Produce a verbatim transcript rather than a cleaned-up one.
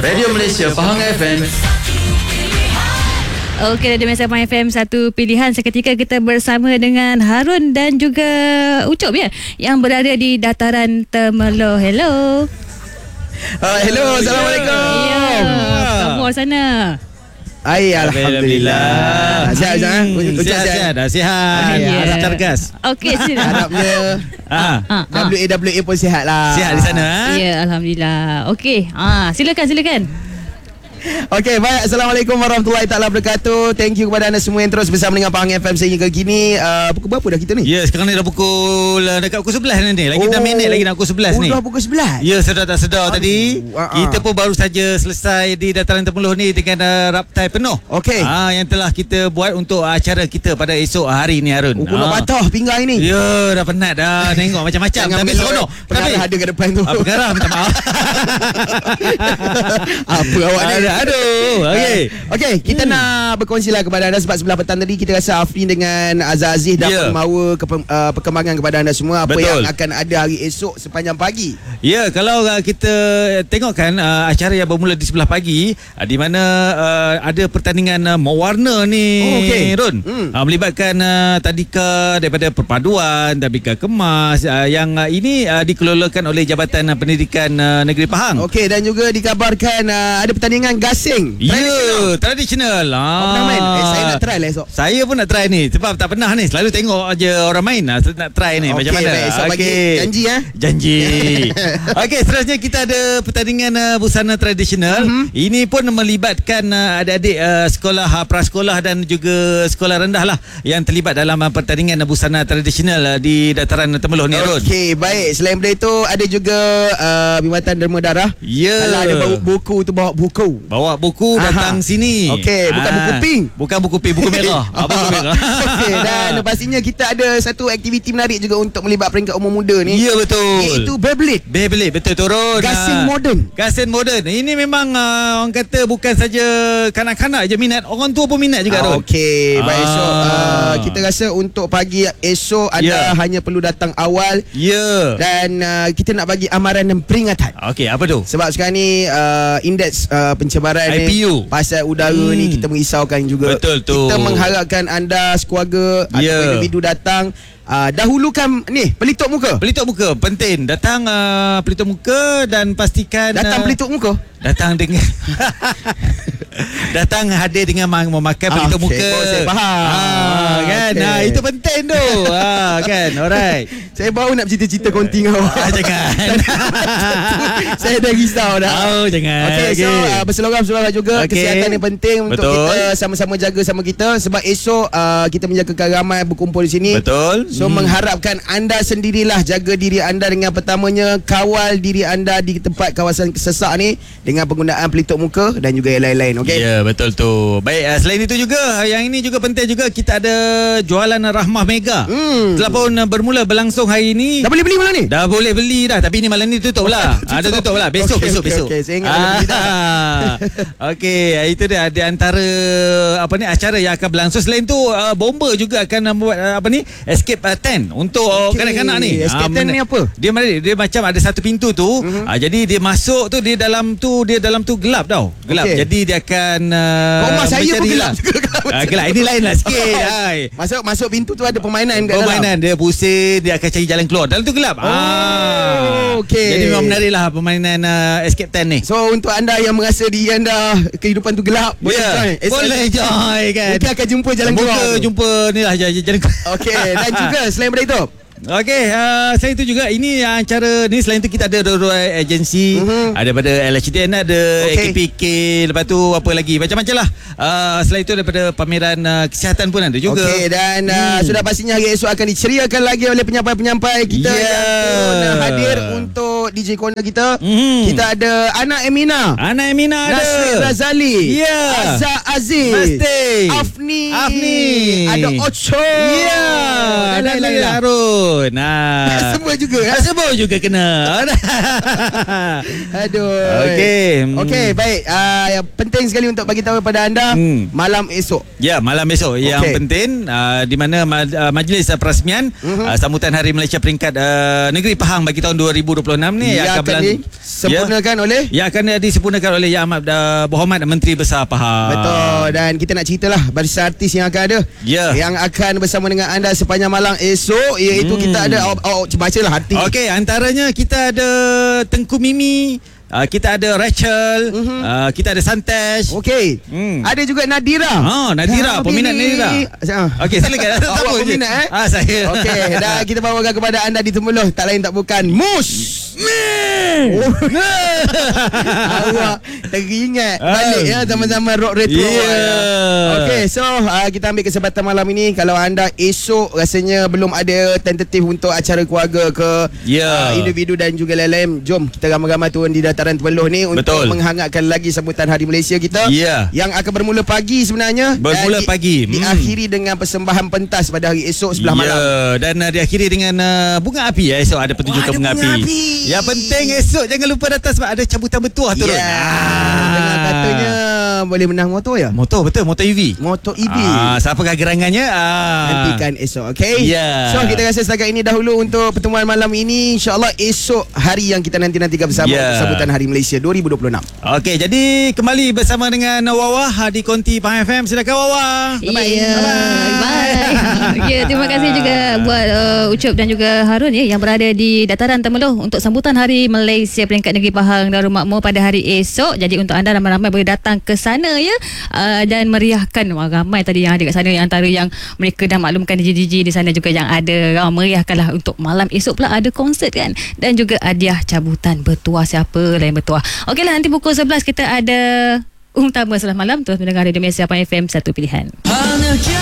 Radio Malaysia Pahang F M. Okey, Radio Malaysia Pahang F M, satu pilihan. Seketika kita bersama dengan Harun dan juga Ucup ya, yang berada di dataran Temerloh. Hello. Uh, hello, Assalamualaikum. Ya, kamu sana. Ay, Alhamdulillah. Sihat Zah? Sihat, sihat, dah sihat. Harap cergas. Okey, sila. Harapnya W A W A pun sihat lah. Sihat di sana. Ya, Alhamdulillah. Okey, ah, silakan, silakan. Okey, baik. Assalamualaikum warahmatullahi taala wabarakatuh. Thank you kepada anda semua yang terus bersama dengan Pahang F M sehingga kini. Uh, pukul berapa dah kita ni? Ya, sekarang ni dah pukul uh, dekat pukul sebelas ni. Lagi enam minit lagi nak pukul sebelas oh, ni. Dah pukul sebelas. Ya, sedar tak sedar Aduh, tadi. uh-uh. Kita pun baru saja selesai di dataran Temerloh ni dengan uh, raptai penuh. Okey. Ah, yang telah kita buat untuk acara kita pada esok hari ni, Harun. Oh, nak Ah. patah pinggang ini. Ya, dah penat dah tengok macam-macam. Jangan Tapi ambil seronok. pengarah ada ke depan tu. Ah, pengarah minta maaf. Apa awak ni? Aduh, aduh. Okey. Okey, kita hmm. nak berkongsilah kepada anda sebab sebelah petang tadi kita rasa Afrin dengan Azhar Aziz dapat Yeah. membawa ke, uh, perkembangan kepada anda semua apa Betul. yang akan ada hari esok sepanjang pagi. Ya, kalau uh, kita tengokkan uh, acara yang bermula di sebelah pagi, uh, di mana uh, ada pertandingan uh, mewarna ni, Oh, okey. Ron. Hmm. Uh, melibatkan uh, tadika daripada perpaduan, tadika kemas uh, yang uh, ini uh, dikelolakan oleh Jabatan uh, Pendidikan uh, Negeri Pahang. Okey, dan juga dikabarkan uh, ada pertandingan gasing. Ya, tradisional. Ah. Pernah main? Eh, saya nak try lah esok. Saya pun nak try ni sebab tak pernah ni. Selalu tengok aja orang main. Nah, nak try ni. Okey, macam mana? baik, esok bagi janji ya. Janji. Okey, seterusnya kita ada pertandingan uh, busana tradisional. Mm-hmm. Ini pun melibatkan uh, adik-adik uh, sekolah uh, prasekolah dan juga sekolah rendah lah yang terlibat dalam uh, pertandingan uh, busana tradisional uh, di dataran Temerloh ni, Ron. Okey, baik. Selain daripada itu ada juga uh, Bimbatan Derma Darah. Ya. Kalau ada bawa buku tu bawa buku. Bawa buku datang Aha. sini. Okey, bukan Ah. buku pink. Bukan buku pink, buku merah. Ah, buku merah. Okey, dan pastinya kita ada satu aktiviti menarik juga untuk melibat peringkat umur muda ni. Ya, betul. Iaitu Beyblade. Beyblade, betul turun. Gasing Ah, moden. Gasing moden. Ini memang uh, orang kata bukan saja kanak-kanak je minat, orang tua pun minat juga, Ah, Ron. Okey, baik. Ah. So uh, kita rasa untuk pagi esok anda Ya. hanya perlu datang awal Ya. dan uh, kita nak bagi amaran dan peringatan. Okey, apa tu? Sebab sekarang ni uh, indeks uh, pencemaran I P U ni pasal udara Hmm. ni kita merisaukan juga. Betul tu. Kita mengharapkan anda sekeluarga Ya. atau individu datang uh, dahulukan ni pelitup muka. Pelitup muka penting. Datang uh, pelitup muka dan pastikan Datang uh, pelitup muka. Datang dengan datang hadir dengan memakai Ah, pelitup okey. muka. Oh, saya faham. Ah, kan. Okey. Nah, itu penting tu. ah, kan. Alright. Saya baru nak cerita-cerita konting awak. Ah, jangan. Saya dah risau dah. Oh, jangan. Okey, so uh, berselorang-selorang juga Okey. kesihatan yang penting untuk Betul. kita sama-sama jaga sama kita sebab esok uh, kita menjagakan ramai berkumpul di sini. Betul. So hmm. mengharapkan anda sendirilah jaga diri anda dengan pertamanya kawal diri anda di tempat kawasan sesak ni dengan penggunaan pelitup muka dan juga yang lain-lain. Okey. Ya, betul tu. Baik, uh, selain itu juga yang ini juga penting juga kita ada jualan Rahmah Mega. Hmm. Telah pun uh, bermula berlangsung hari ini. Dah boleh beli malam ni? Dah boleh beli dah, tapi ni malam ni tutup lah. Ada tutup lah. Besok Okey, besok okey, besok. okey. Saya ingat dah beli dah. Okey, itu dia di antara apa ni acara yang akan berlangsung. Selain tu uh, bomba juga akan uh, buat uh, apa ni escape uh, tent untuk Okey. kanak-kanak ni. Escape Ah, tent men- ni apa? Dia dia, dia macam ada satu pintu tu. Mhm. Uh, jadi dia masuk tu dia dalam tu dia dalam tu gelap tau. Gelap. Okey. Jadi dia akan uh, Rumah saya pun mencari gelap lah. juga. Ah, gelap. Ini lain lah sikit. Hai. Masuk masuk pintu tu ada permainan kat dalam. Permainan dia pusing, dia akan cari jalan keluar. Dalam tu gelap. Oh, ah. okey. Jadi memang menarik lah permainan uh, escape tent ni. So untuk anda yang merasa diri anda kehidupan tu gelap, boleh Ya, join. Esok boleh join kan. Mungkin akan jumpa jalan Moga keluar tu. jumpa ni lah jalan jalan keluar. Okey, dan juga selain daripada itu Okey, uh, selain itu juga ini uh, acara ni selain itu kita ada dua-dua agensi, Mhm. ada daripada L H D N, ada Okey. A K P K, lepas tu apa lagi macam-macam lah. Uh, selain itu daripada pameran uh, kesihatan pun ada juga. Okey, dan uh, Hmm. sudah pastinya hari esok akan diceriakan lagi oleh penyampai-penyampai kita Yeah. yang pun hadir untuk D J Corner kita. Mhm. Kita ada Anak Emina, Anak Emina ada. Nasri Razali, Ya. Azhar Aziz, Mesti. Afni Afni. Afni. Ada Ocho. Ya. Dan Dan lain-lain lah. Harun. Nah. Semua juga Ah, eh? Semua juga kena. Aduh. Okey. Hmm. Okey, baik. Uh, yang penting sekali untuk bagi tahu kepada anda Hmm. malam esok. Ya, malam esok okay. yang penting uh, di mana ma- uh, majlis uh, perasmian Mhm. uh, sambutan Hari Malaysia peringkat uh, Negeri Pahang bagi tahun dua ribu dua puluh enam ni Ia akan berlan- disempurnakan oleh ya, yang akan disempurnakan oleh Yang Amat uh, Berhormat Menteri Besar Pahang. Betul. Dan kita nak ceritalah barisan artis yang akan ada, Ya. yang akan bersama dengan anda sepanjang malam esok, iaitu Hmm. kita ada oh, oh, bacalah hati. Okey, antaranya kita ada Tengku Mimi, uh, kita ada Rachel, Mhm. uh, kita ada Santesh. Okey. Hmm. Ada juga Nadira. Oh, Nadira, Ya, peminat Nadira. Nadira. Ah. Okey, silakan. Awak Siapa je? peminat eh? Ah, saya. Okey, dan kita bawakan kepada anda di Temeloh, tak lain tak bukan Mus. Oh. Awak teringat balik ya zaman-zaman rock retro. Yeah. Okey, so uh, kita ambil kesempatan malam ini. Kalau anda esok rasanya belum ada tentatif untuk acara keluarga ke Ya. uh, individu dan juga lain-lain, jom kita ramai-ramai turun di dataran Temeloh ni untuk Betul. menghangatkan lagi sambutan Hari Malaysia kita. Ya. Yang akan bermula pagi sebenarnya. Bermula dan di- pagi. Hmm. Diakhiri dengan persembahan pentas pada hari esok sebelah Ya, malam. dan uh, diakhiri dengan uh, bunga api ya. Esok ada pertunjukan Wah, ada bunga, bunga api. api. Yang penting esok jangan lupa datang sebab ada cabutan bertuah turun. Ya. Dengan katanya boleh menang motor ya. Motor betul, motor E V. Motor E V. Ah, siapa gerangannya? Ah. Nantikan esok, okey? Ya. So kita rasa setakat ini dahulu untuk pertemuan malam ini. InsyaAllah esok hari yang kita nanti-nantikan bersama Ya. untuk sambutan Hari Malaysia dua ribu dua puluh enam. Okey, jadi kembali bersama dengan Wawa di Konti Pahang F M. Silakan Wawa. Bye-bye. Ya, bye. Ya, terima kasih juga buat uh, Ucup dan juga Harun ya yang berada di dataran Temeloh untuk sambutan Hari Malaysia peringkat Negeri Pahang Darul Makmur pada hari esok. Jadi untuk anda ramai-ramai boleh datang ke sana ya uh, dan meriahkan. Wah, ramai tadi yang ada kat sana, yang antara yang mereka dah maklumkan D J D J di sana juga yang ada. Uh, meriahkanlah untuk malam esok pula ada konsert kan, dan juga hadiah cabutan bertuah, siapa lain bertuah. Okeylah, nanti pukul sebelas kita ada utama sebelah malam. Terus mendengar Radio Malaysia F M satu pilihan. Hanya